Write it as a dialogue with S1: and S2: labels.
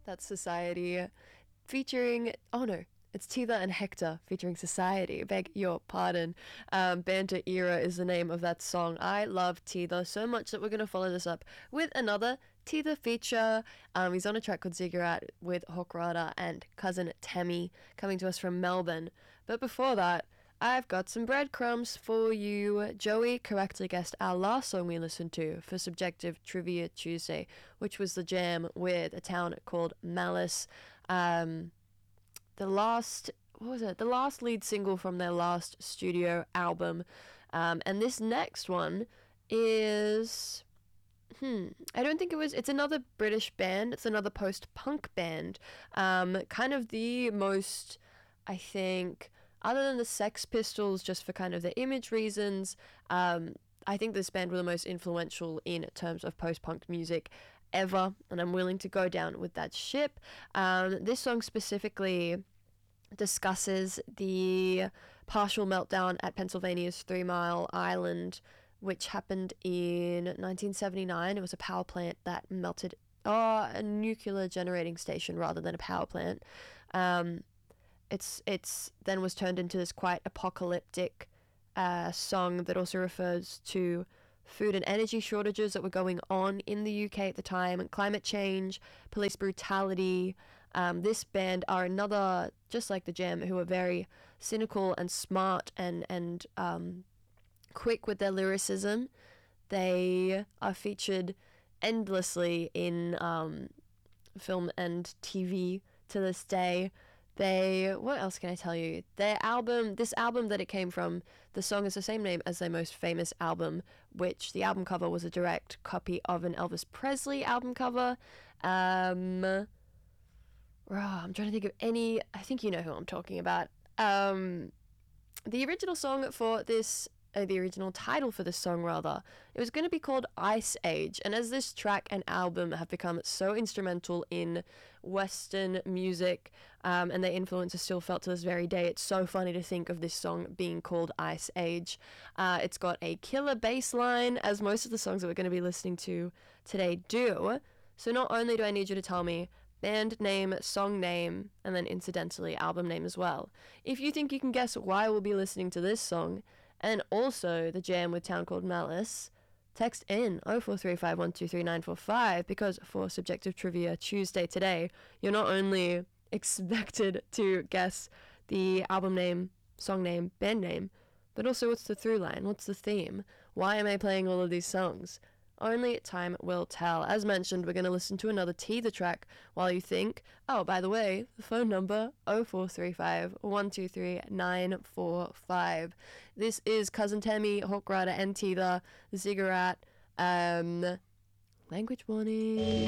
S1: That's Society featuring, oh no, it's Teether and Hector featuring Society. Beg your pardon. Banter Era is the name of that song. I love Teether so much that we're going to follow this up with another Teether feature. He's on a track called Ziggurat with Hawkrada and Cousin Tammy coming to us from Melbourne. But before that, I've got some breadcrumbs for you. Joey correctly guessed our last song we listened to for Subjective Trivia Tuesday, which was the jam with a town called Malice. The last lead single from their last studio album. And this next one is... I don't think it's another British band. It's another post-punk band. Kind of the most, I think... Other than the Sex Pistols, just for kind of their image reasons, I think this band were the most influential in terms of post-punk music ever, and I'm willing to go down with that ship. This song specifically discusses the partial meltdown at Pennsylvania's 3 Mile Island, which happened in 1979. It was a power plant that melted, a nuclear generating station rather than a power plant. It's then was turned into this quite apocalyptic song that also refers to food and energy shortages that were going on in the UK at the time, and climate change, police brutality. This band are another, just like the Jam, who are very cynical and smart and quick with their lyricism. They are featured endlessly in film and TV to this day. What else can I tell you? This album that it came from, the song is the same name as their most famous album, which the album cover was a direct copy of an Elvis Presley album cover. I'm trying to think of any, I think you know who I'm talking about. The original song for this, the original title for this song rather, it was going to be called Ice Age, and as this track and album have become so instrumental in Western music, and their influence is still felt to this very day, it's so funny to think of this song being called Ice Age. It's got a killer bass line, as most of the songs that we're going to be listening to today do. So not only do I need you to tell me band name, song name, and then incidentally album name as well. If you think you can guess why we'll be listening to this song, and also the jam with Town Called Malice, text in 0435123945, because for Subjective Trivia Tuesday today, you're not only expected to guess the album name, song name, band name, but also what's the through line, what's the theme, why am I playing all of these songs? Only time will tell. As mentioned, we're going to listen to another Teether track while you think. Oh, by the way, the phone number 0435 123 945. This is Cousin Tammy, Hawkrada and Teether, Ziggurat. Language warning.